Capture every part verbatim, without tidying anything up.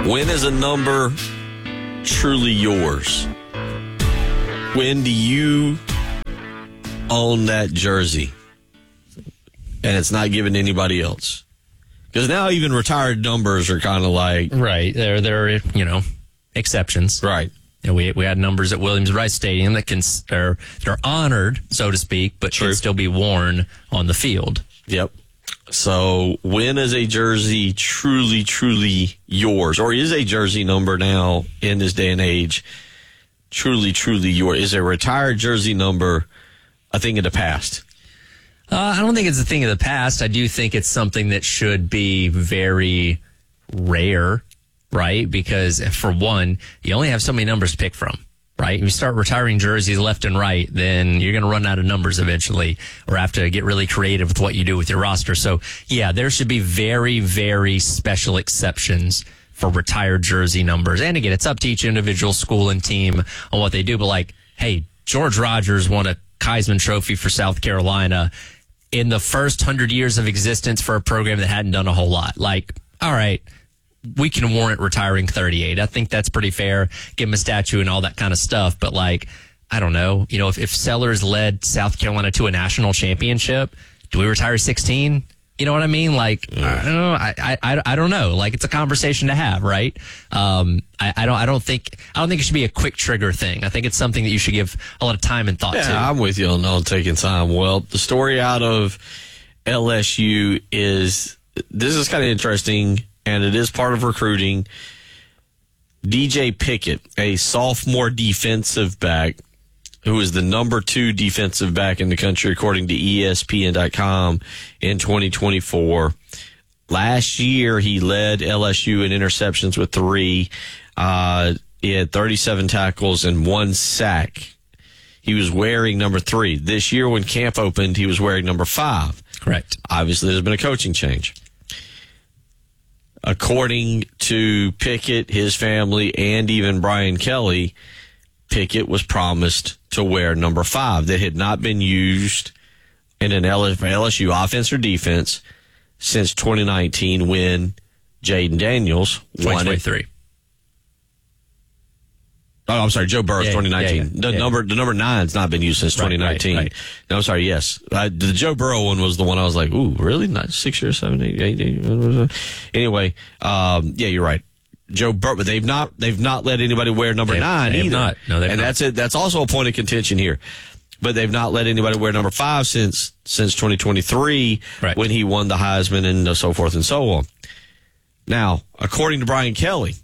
When is a number truly yours? When do you own that jersey and it's not given to anybody else? Because now even retired numbers are kind of like... Right. There, there are, you know, exceptions. Right. And we we had numbers at Williams-Brice Stadium that can are they're honored, so to speak, but True. can still be worn on the field. Yep. So when is a jersey truly, truly yours? Or is a jersey number now in this day and age truly, truly yours? Is a retired jersey number a thing of the past? Uh, I don't think it's a thing of the past. I do think it's something that should be very rare. Right? Because for one, you only have so many numbers to pick from, right? If you start retiring jerseys left and right, then you're going to run out of numbers eventually or have to get really creative with what you do with your roster. So yeah, there should be very, very special exceptions for retired jersey numbers. And again, it's up to each individual school and team on what they do. But like, hey, George Rogers won a Heisman Trophy for South Carolina in the first hundred years of existence for a program that hadn't done a whole lot. Like, all right, we can warrant retiring thirty-eight. I think that's pretty fair. Give him a statue and all that kind of stuff. But like, I don't know, you know, if, if Sellers led South Carolina to a national championship, do we retire sixteen? You know what I mean? Like, I don't know. I, I, I don't know. Like, it's a conversation to have, right? Um, I, I don't, I don't think, I don't think it should be a quick trigger thing. I think it's something that you should give a lot of time and thought yeah, to. I'm with you on, on taking time. Well, the story out of L S U is, this is kind of interesting. And it is part of recruiting. D J Pickett, a sophomore defensive back, who is the number two defensive back in the country, according to E S P N dot com in twenty twenty-four. Last year, he led L S U in interceptions with three. Uh, he had thirty-seven tackles and one sack. He was wearing number three. This year, when camp opened, he was wearing number five. Correct. Obviously, there's been a coaching change. According to Pickett, his family, and even Brian Kelly, Pickett was promised to wear number five that had not been used in an L S U offense or defense since twenty nineteen when Jaden Daniels won it. twenty twenty-three. Oh, I'm sorry, Joe Burrow, yeah, twenty nineteen. Yeah, yeah, the yeah. number, the number nine's not been used since Right, twenty nineteen. right, right. No, I'm sorry. Yes, uh, the Joe Burrow one was the one I was like, "Ooh, really? Not six years, seven, eight, eight, eight." Anyway, um, yeah, you're right. Joe Burrow, but they've not, they've not let anybody wear number They've, nine they've either. Not. No, they've and not. that's it. That's also a point of contention here. But they've not let anybody wear number five since since twenty twenty-three, right, when he won the Heisman and so forth and so on. Now, according to Brian Kelly,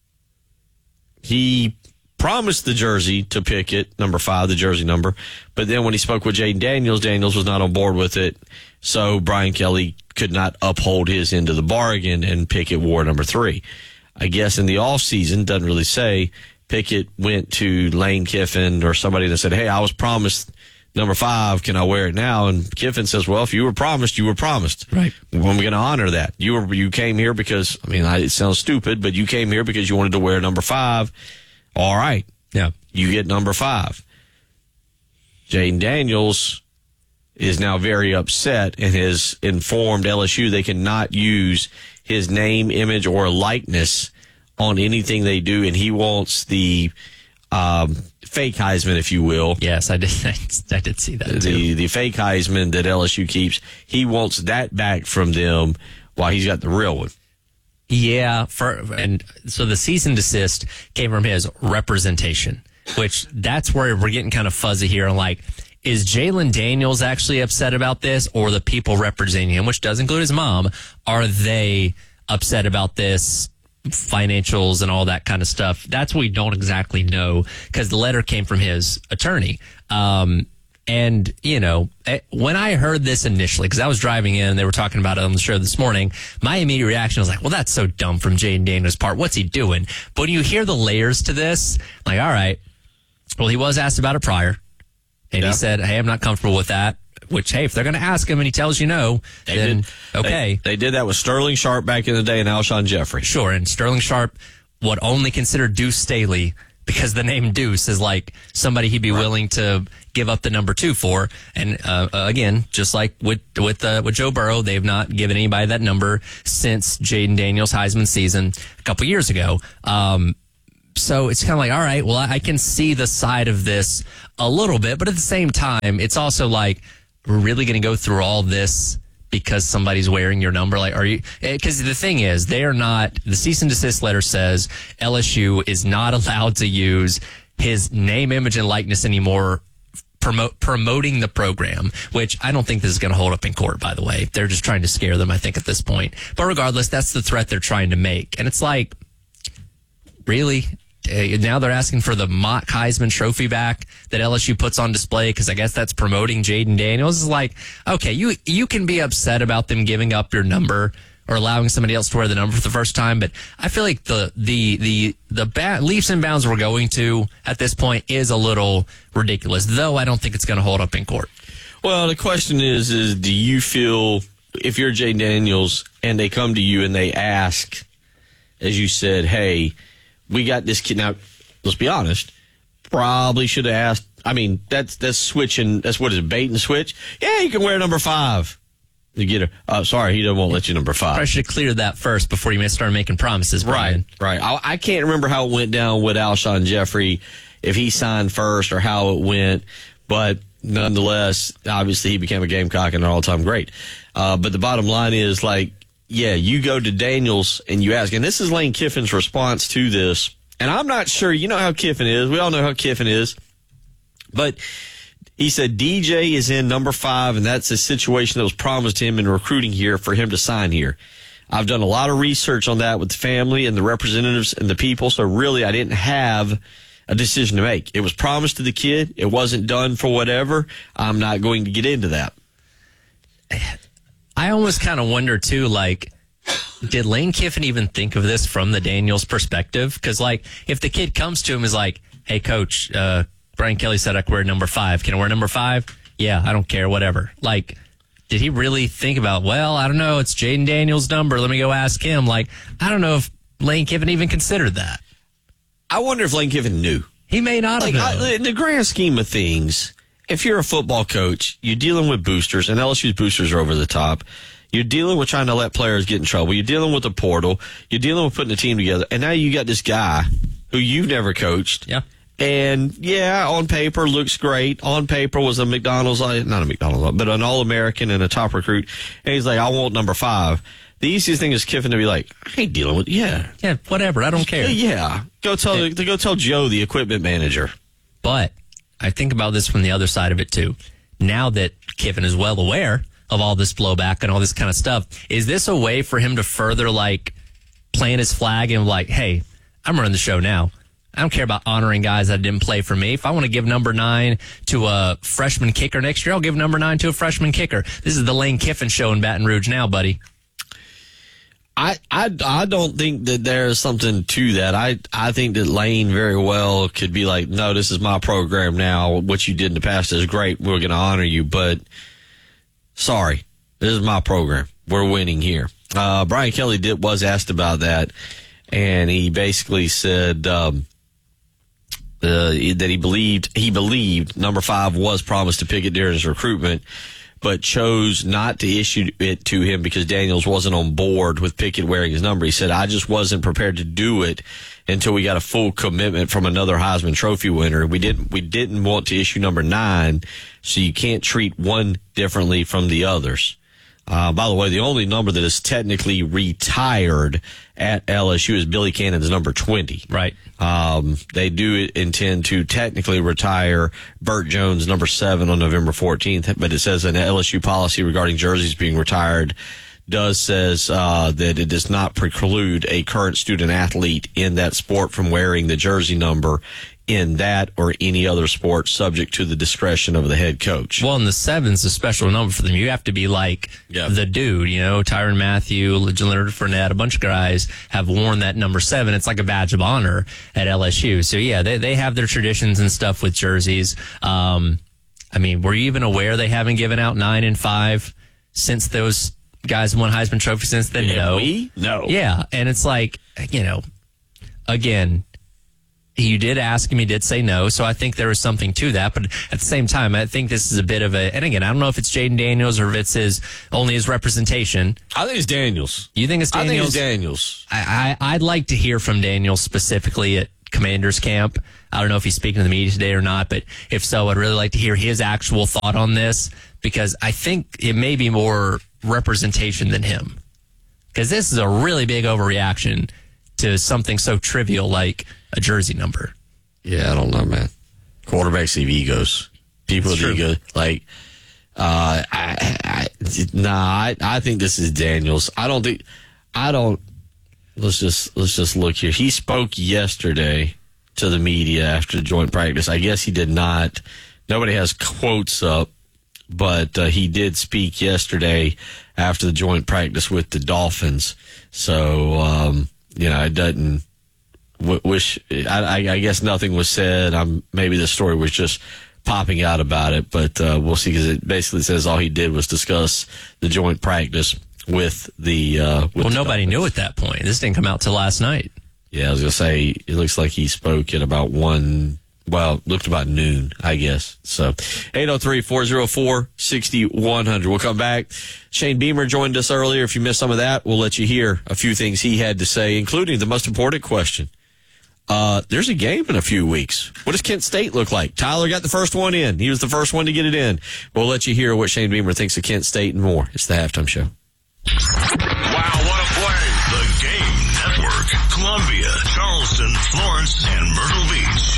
he promised the jersey to Pickett, number five, the jersey number. But then when he spoke with Jaden Daniels, Daniels was not on board with it. So Brian Kelly could not uphold his end of the bargain, and Pickett wore number three. I guess in the offseason, doesn't really say, Pickett went to Lane Kiffin or somebody that said, hey, I was promised number five. Can I wear it now? And Kiffin says, well, if you were promised, you were promised. Right. When we're going to honor that. You were, you came here because, I mean, it sounds stupid, but you came here because you wanted to wear number five. All right. Yeah. You get number five. Jaden Daniels is now very upset and has informed L S U they cannot use his name, image, or likeness on anything they do, and he wants the um, fake Heisman, if you will. Yes, I did. I did see that too. The the fake Heisman that L S U keeps. He wants that back from them while he's got the real one. Yeah, for and so the cease and desist came from his representation, which that's where we're getting kind of fuzzy here. And like, is Jalen Daniels actually upset about this, or the people representing him, which does include his mom, are they upset about this? Financials and all that kind of stuff. That's what we don't exactly know, because the letter came from his attorney. Um, and, you know, when I heard this initially, because I was driving in and they were talking about it on the show this morning, my immediate reaction was like, well, that's so dumb from Jaden Daniels' part. What's he doing? But when you hear the layers to this, like, all right, well, he was asked about it prior. And yeah. he said, hey, I'm not comfortable with that. Which, hey, if they're going to ask him and he tells you no, they then did, okay. They, they did that with Sterling Sharp back in the day and Alshon Jeffrey. Sure, and Sterling Sharp would only consider Deuce Staley because the name Deuce is like somebody he'd be right. willing to give up the number two for. And uh, again, just like with with uh, with Joe Burrow, they've not given anybody that number since Jaden Daniels' Heisman season a couple years ago. Um, so it's kind of like, all right, well, I, I can see the side of this a little bit, but at the same time, it's also like, we're really going to go through all this because somebody's wearing your number? Like, are you? Because the thing is, they are not. The cease and desist letter says L S U is not allowed to use his name, image, and likeness anymore. Promote promoting the program, which I don't think this is going to hold up in court. By the way, they're just trying to scare them, I think, at this point. But regardless, that's the threat they're trying to make, and it's like, really. Uh, now they're asking for the mock Heisman Trophy back that L S U puts on display because I guess that's promoting Jaden Daniels. It's like, okay, you you can be upset about them giving up your number or allowing somebody else to wear the number for the first time, but I feel like the the the the ba- leaps and bounds we're going to at this point is a little ridiculous. Though I don't think it's going to hold up in court. Well, the question is, is do you feel if you're Jaden Daniels and they come to you and they ask, as you said, hey, we got this kid. Now, let's be honest, probably should have asked. I mean, that's that's switching. That's what is it, bait and switch? Yeah, you can wear number five. You get a, uh, sorry, he won't let you number five. I should have cleared that first before you start making promises, Brian. Right, right. I, I can't remember how it went down with Alshon Jeffrey, if he signed first or how it went, but nonetheless, obviously he became a Gamecock and an all-time great. Uh, but the bottom line is, like, yeah, you go to Daniels and you ask, and this is Lane Kiffin's response to this, and I'm not sure, you know how Kiffin is. We all know how Kiffin is. But he said D J is in number five, and that's a situation that was promised him in recruiting here for him to sign here. I've done a lot of research on that with the family and the representatives and the people, so really I didn't have a decision to make. It was promised to the kid. It wasn't done for whatever. I'm not going to get into that. I almost kind of wonder, too, like, did Lane Kiffin even think of this from the Daniels perspective? Because, like, if the kid comes to him is like, hey, coach, uh, Brian Kelly said I could wear number five. Can I wear number five? Yeah, I don't care, whatever. Like, did he really think about, well, I don't know, it's Jaden Daniels' number. Let me go ask him. Like, I don't know if Lane Kiffin even considered that. I wonder if Lane Kiffin knew. He may not like, have known. I, in the grand scheme of things, if you're a football coach, you're dealing with boosters, and L S U's boosters are over the top. You're dealing with trying to let players get in trouble. You're dealing with the portal. You're dealing with putting a team together. And now you got this guy who you've never coached. Yeah. And, yeah, on paper, looks great. On paper was a McDonald's, not a McDonald's, but an All-American and a top recruit. And he's like, I want number five. The easiest thing is Kiffin to be like, I ain't dealing with, yeah. Yeah, whatever. I don't care. Yeah. Go tell, it, go tell Joe, the equipment manager. But I think about this from the other side of it, too. Now that Kiffin is well aware of all this blowback and all this kind of stuff, is this a way for him to further, like, plant his flag and, like, hey, I'm running the show now. I don't care about honoring guys that didn't play for me. If I want to give number nine to a freshman kicker next year, I'll give number nine to a freshman kicker. This is the Lane Kiffin show in Baton Rouge now, buddy. I, I, I don't think that there's something to that. I, I think that Lane very well could be like, no, this is my program now. What you did in the past is great. We're going to honor you, but sorry, this is my program. We're winning here. Uh, Brian Kelly did, was asked about that, and he basically said um, uh, that he believed he believed number five was promised to Pickett during his recruitment, but chose not to issue it to him because Daniels wasn't on board with Pickett wearing his number. He said, I just wasn't prepared to do it until we got a full commitment from another Heisman Trophy winner. We didn't, we didn't want to issue number nine, so you can't treat one differently from the others. Uh, by the way, the only number that is technically retired at L S U is Billy Cannon's number twenty. Right. Um, they do intend to technically retire Burt Jones' number seven on November fourteenth, but it says an L S U policy regarding jerseys being retired does says uh, that it does not preclude a current student athlete in that sport from wearing the jersey number in that or any other sport, subject to the discretion of the head coach. Well, and the seven's a special number for them. You have to be like yeah. the dude, you know, Tyrann Mathieu, Leonard Fournette, a bunch of guys have worn that number seven. It's like a badge of honor at L S U. So, yeah, they, they have their traditions and stuff with jerseys. Um, I mean, were you even aware they haven't given out nine and five since those guys won Heisman Trophy since then? Yeah, no. We? No. Yeah, and it's like, you know, again, You did ask him. He did say no. So I think there was something to that. But at the same time, I think this is a bit of a, and again, I don't know if it's Jaden Daniels or if it's his, only his representation. I think it's Daniels. You think it's Daniels? I think it's Daniels. I, I, I'd like to hear from Daniels specifically at Commander's camp. I don't know if he's speaking to the media today or not, but if so, I'd really like to hear his actual thought on this, because I think it may be more representation than him. Because this is a really big overreaction to something so trivial like a jersey number. Yeah, I don't know, man. Quarterbacks have egos. People with ego. Like, uh, I, I, nah, I, I think this is Daniels. I don't think, I don't, let's just, let's just look here. He spoke yesterday to the media after the joint practice. I guess he did not, nobody has quotes up, but uh, he did speak yesterday after the joint practice with the Dolphins. So, um, you know, it doesn't, w- wish, I, I guess nothing was said. Um, maybe the story was just popping out about it, but uh, we'll see, because it basically says all he did was discuss the joint practice with the, uh, with well, the nobody Dolphins. knew at that point. This didn't come out till last night. Yeah, I was going to say, it looks like he spoke at about one, well, looked about noon, I guess. So, eight oh three, four oh four, six one zero zero. We'll come back. Shane Beamer joined us earlier. If you missed some of that, we'll let you hear a few things he had to say, including the most important question. Uh, there's a game in a few weeks. What does Kent State look like? Tyler got the first one in. He was the first one to get it in. We'll let you hear what Shane Beamer thinks of Kent State and more. It's the Halftime Show. Wow, what a play. The Game Network. Columbia, Charleston, Florence, and Myrtle Beach.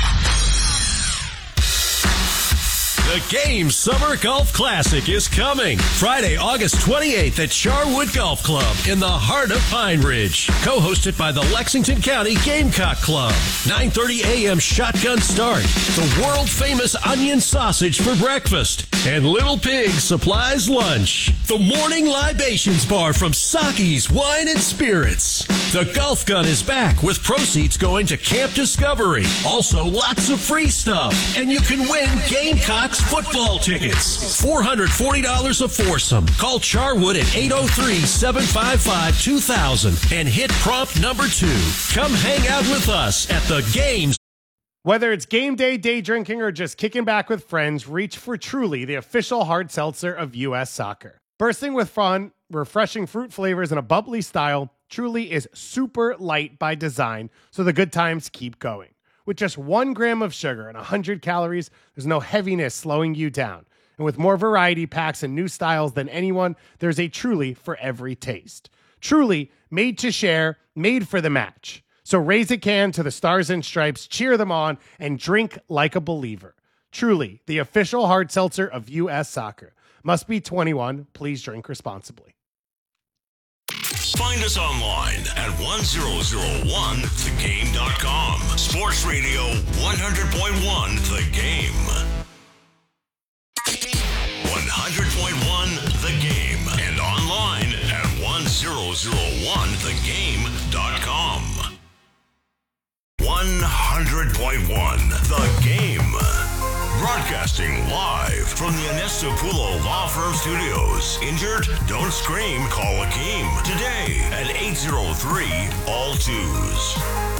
The Game Summer Golf Classic is coming Friday, August twenty-eighth at Charwood Golf Club in the heart of Pine Ridge. Co-hosted by the Lexington County Gamecock Club. nine thirty a.m. shotgun start. The world-famous onion sausage for breakfast. And Little Pig supplies lunch. The morning libations bar from Saki's Wine and Spirits. The Golf Gun is back with proceeds going to Camp Discovery. Also, lots of free stuff. And you can win Gamecocks football tickets. four hundred forty dollars a foursome. Call Charwood at eight oh three, seven five five, two thousand and hit prompt number two. Come hang out with us at the Games. Whether it's game day, day drinking, or just kicking back with friends, reach for Truly, the official hard seltzer of U S Soccer. Bursting with fun, refreshing fruit flavors, and a bubbly style, Truly is super light by design, so the good times keep going. With just one gram of sugar and one hundred calories, there's no heaviness slowing you down. And with more variety packs and new styles than anyone, there's a Truly for every taste. Truly, made to share, made for the match. So raise a can to the Stars and Stripes, cheer them on, and drink like a believer. Truly, the official hard seltzer of U S Soccer. Must be twenty-one. Please drink responsibly. Find us online at one thousand one the game dot com. Sports Radio one hundred point one The Game. one hundred point one The Game. And online at one thousand one the game dot com. one hundred point one The Game. Broadcasting live from the Anestopulo Law Firm Studios. Injured? Don't scream. Call Akeem today at eight oh three all twos.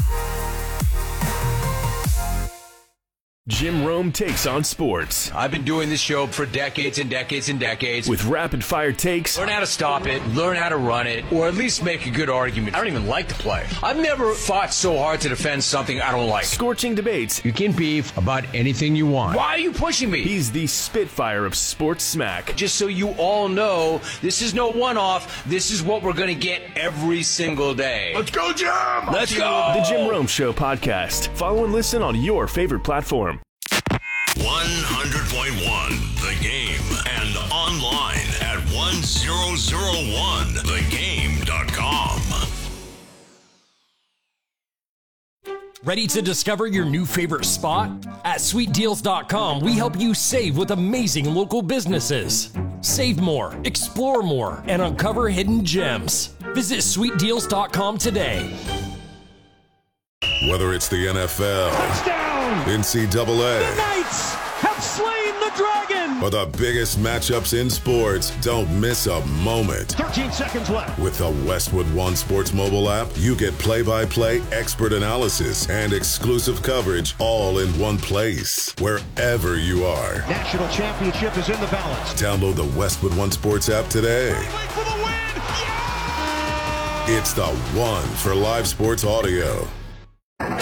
Jim Rome takes on sports I've been doing this show for decades and decades and decades. with rapid fire takes, Learn how to stop it, learn how to run it, or at least make a good argument. I don't even like to play. I've never fought so hard to defend something I don't like. scorching debates. You can beef about anything you want. Why are you pushing me? He's the Spitfire of sports smack. Just so you all know, this is no one-off. This is what we're going to get every single day. Let's go, Jim! Let's go! The Jim Rome Show podcast. Follow and listen on your favorite platform. one hundred point one The Game and online at one thousand one the game dot com. Ready to discover your new favorite spot? At sweet deals dot com, we help you save with amazing local businesses. Save more, explore more, and uncover hidden gems. Visit sweet deals dot com today. Whether it's the N F L, touchdown, N C double A, the Knights have slain the Dragon! For the biggest matchups in sports, don't miss a moment. thirteen seconds left. With the Westwood One Sports mobile app, you get play-by-play expert analysis and exclusive coverage all in one place, wherever you are. National championship is in the balance. Download the Westwood One Sports app today. For the win! Yeah! It's the one for live sports audio.